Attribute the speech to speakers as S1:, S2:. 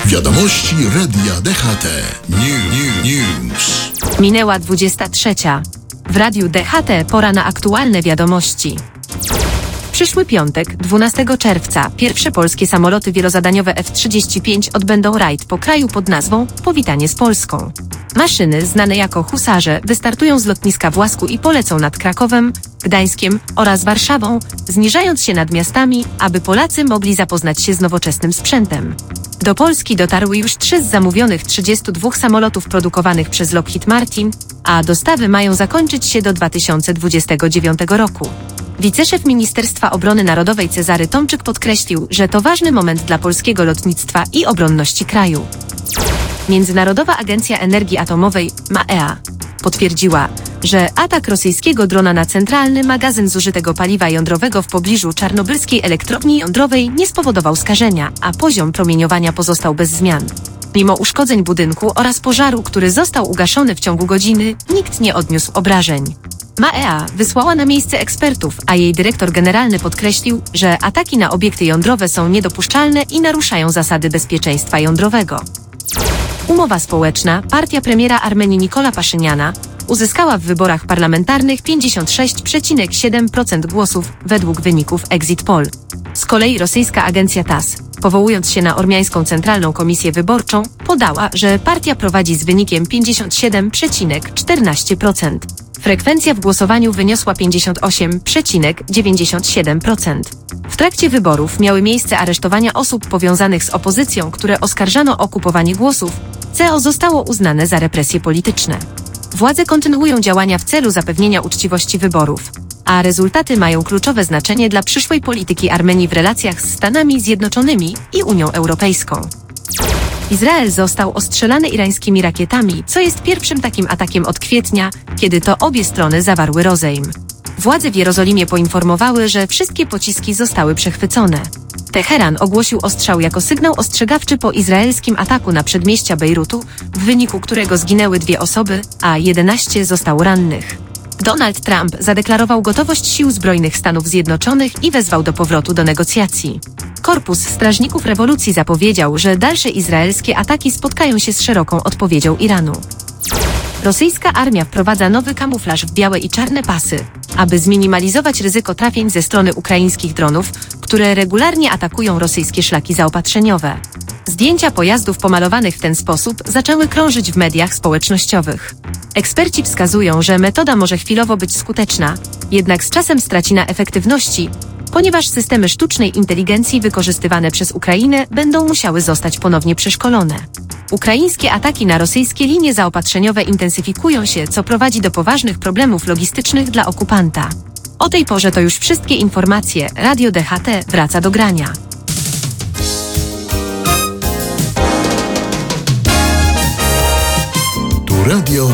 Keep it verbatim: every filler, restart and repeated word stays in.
S1: Wiadomości Radia D H T. New, new, news.
S2: Minęła dwudziesta trzecia. W Radiu D H T pora na aktualne wiadomości. W przyszły piątek, dwunastego czerwca, pierwsze polskie samoloty wielozadaniowe F trzydzieści pięć odbędą rajd po kraju pod nazwą Powitanie z Polską. Maszyny, znane jako husarze, wystartują z lotniska w Łasku i polecą nad Krakowem, Gdańskiem oraz Warszawą, zniżając się nad miastami, aby Polacy mogli zapoznać się z nowoczesnym sprzętem. Do Polski dotarły już trzy z zamówionych trzydziestu dwóch samolotów produkowanych przez Lockheed Martin, a dostawy mają zakończyć się do dwa tysiące dwudziestego dziewiątego roku. Wiceszef Ministerstwa Obrony Narodowej Cezary Tomczyk podkreślił, że to ważny moment dla polskiego lotnictwa i obronności kraju. Międzynarodowa Agencja Energii Atomowej, M A E A, potwierdziła, że atak rosyjskiego drona na centralny magazyn zużytego paliwa jądrowego w pobliżu czarnobylskiej elektrowni jądrowej nie spowodował skażenia, a poziom promieniowania pozostał bez zmian. Mimo uszkodzeń budynku oraz pożaru, który został ugaszony w ciągu godziny, nikt nie odniósł obrażeń. M A E A wysłała na miejsce ekspertów, a jej dyrektor generalny podkreślił, że ataki na obiekty jądrowe są niedopuszczalne i naruszają zasady bezpieczeństwa jądrowego. Umowa społeczna, partia premiera Armenii Nikola Paszyniana, uzyskała w wyborach parlamentarnych pięćdziesiąt sześć przecinek siedem procent głosów według wyników Exit Poll. Z kolei rosyjska agencja T A S, powołując się na ormiańską Centralną Komisję Wyborczą, podała, że partia prowadzi z wynikiem pięćdziesiąt siedem przecinek czternaście procent. Frekwencja w głosowaniu wyniosła pięćdziesiąt osiem przecinek dziewięćdziesiąt siedem procent. W trakcie wyborów miały miejsce aresztowania osób powiązanych z opozycją, które oskarżano o kupowanie głosów. C E O zostało uznane za represje polityczne. Władze kontynuują działania w celu zapewnienia uczciwości wyborów, a rezultaty mają kluczowe znaczenie dla przyszłej polityki Armenii w relacjach z Stanami Zjednoczonymi i Unią Europejską. Izrael został ostrzelany irańskimi rakietami, co jest pierwszym takim atakiem od kwietnia, kiedy to obie strony zawarły rozejm. Władze w Jerozolimie poinformowały, że wszystkie pociski zostały przechwycone. Teheran ogłosił ostrzał jako sygnał ostrzegawczy po izraelskim ataku na przedmieścia Bejrutu, w wyniku którego zginęły dwie osoby, a jedenaście zostało rannych. Donald Trump zadeklarował gotowość sił zbrojnych Stanów Zjednoczonych i wezwał do powrotu do negocjacji. Korpus Strażników Rewolucji zapowiedział, że dalsze izraelskie ataki spotkają się z szeroką odpowiedzią Iranu. Rosyjska armia wprowadza nowy kamuflaż w białe i czarne pasy, aby zminimalizować ryzyko trafień ze strony ukraińskich dronów, które regularnie atakują rosyjskie szlaki zaopatrzeniowe. Zdjęcia pojazdów pomalowanych w ten sposób zaczęły krążyć w mediach społecznościowych. Eksperci wskazują, że metoda może chwilowo być skuteczna, jednak z czasem straci na efektywności, ponieważ systemy sztucznej inteligencji wykorzystywane przez Ukrainę będą musiały zostać ponownie przeszkolone. Ukraińskie ataki na rosyjskie linie zaopatrzeniowe intensyfikują się, co prowadzi do poważnych problemów logistycznych dla okupanta. O tej porze to już wszystkie informacje. Radio D H T wraca do grania.